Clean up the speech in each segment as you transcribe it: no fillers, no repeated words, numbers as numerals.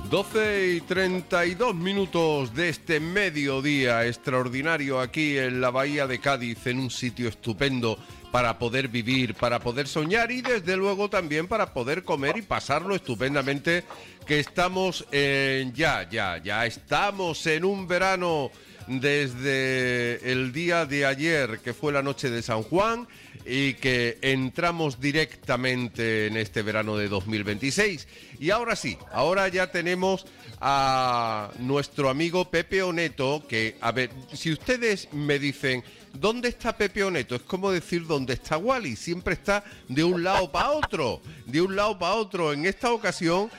12:32 de este mediodía extraordinario aquí en la Bahía de Cádiz, en un sitio estupendo para poder vivir, para poder soñar y desde luego también para poder comer y pasarlo estupendamente, que estamos ya estamos en un verano desde el día de ayer, que fue la noche de San Juan, y que entramos directamente en este verano de 2026. Y ahora sí, ahora ya tenemos a nuestro amigo Pepe Oneto, que, a ver, si ustedes me dicen, ¿dónde está Pepe Oneto? Es como decir, ¿dónde está Wally? Siempre está de un lado para otro, de un lado para otro. En esta ocasión,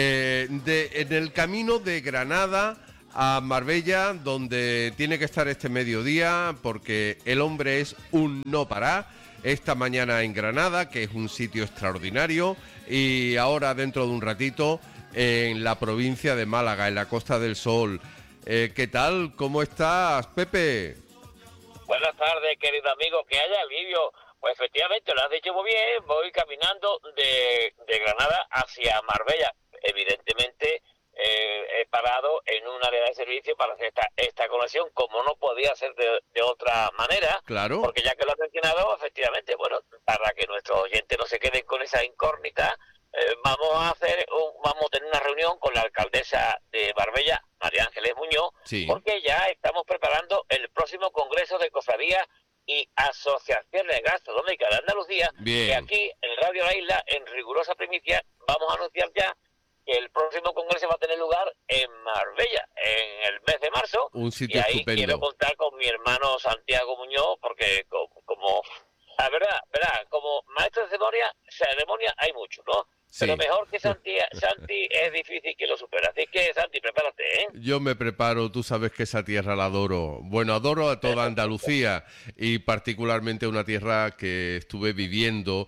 en el camino de Granada a Marbella, donde tiene que estar este mediodía, porque el hombre es un no parar. Esta mañana en Granada, que es un sitio extraordinario, y ahora dentro de un ratito en la provincia de Málaga, en la Costa del Sol. ¿Qué tal? ¿Cómo estás, Pepe? Buenas tardes, querido amigo. Que haya alivio. Pues efectivamente, lo has dicho muy bien. Voy caminando de Granada hacia Marbella. Evidentemente, he parado en un área de servicio para hacer esta conexión, como no podía ser de otra manera. Claro. Porque ya que lo has mencionado, efectivamente, bueno, para que nuestros oyentes no se queden con esa incógnita, vamos a tener una reunión con la alcaldesa de Marbella, María Ángeles Muñoz, sí, porque ya estamos preparando el próximo Congreso de Cofradías y Asociaciones Gastronómicas de Andalucía, bien, que aquí en Radio La Isla, en rigurosa primicia, vamos a anunciar ya que el próximo Congreso va a tener lugar en Marbella, en el mes de marzo. un sitio y ahí estupendo. Quiero contar con mi hermano Santiago Muñoz, porque como la verdad, como maestro de ceremonia hay muchos, ¿no? Sí. Pero mejor que Santi es difícil que lo supere. Así que, Santi, prepárate, ¿eh? Yo me preparo, tú sabes que esa tierra la adoro. Bueno, adoro a toda Andalucía y particularmente una tierra que estuve viviendo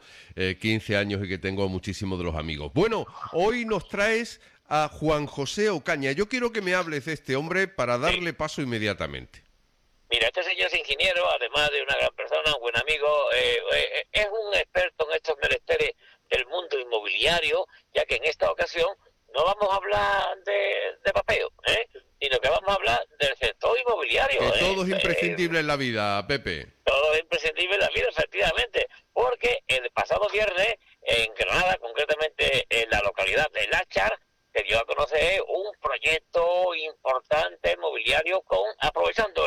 15 años y que tengo muchísimos de los amigos. Bueno, hoy nos traes a Juan José Ocaña. Yo quiero que me hables de este hombre para darle paso inmediatamente. Mira, este señor es ingeniero, además de una gran persona, un buen amigo, es un experto en estos menesteres del mundo inmobiliario, ya que en esta ocasión no vamos a hablar de papel, sino que vamos a hablar del sector inmobiliario. Que todo es imprescindible en la vida, Pepe. Todo es imprescindible en la vida, efectivamente, porque el pasado viernes, en Granada, concretamente en la localidad de Láchar, se dio a conocer un proyecto importante inmobiliario aprovechando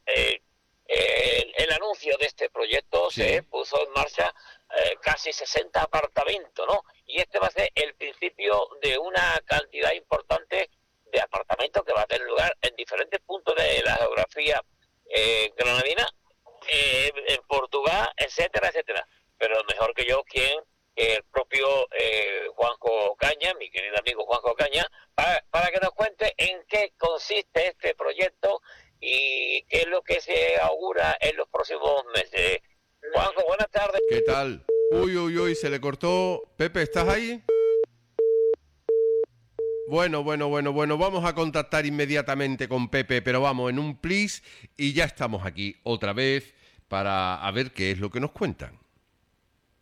el anuncio de este proyecto. Sí. Se puso en marcha casi 60 apartamentos, ¿no? Y este va a ser el principio de una cantidad importante de apartamentos que va a tener lugar en diferentes puntos de la geografía granadina, en Portugal, etcétera, etcétera. Pero mejor que yo, el propio Juanjo Ocaña, mi querido amigo Juanjo Ocaña, para que nos cuente en qué consiste este proyecto y qué es lo que se augura en los próximos meses. Juanjo, buenas tardes. ¿Qué tal? Uy, se le cortó. Pepe, ¿estás ahí? Bueno, vamos a contactar inmediatamente con Pepe, pero vamos, en un plis, y ya estamos aquí otra vez para ver qué es lo que nos cuentan.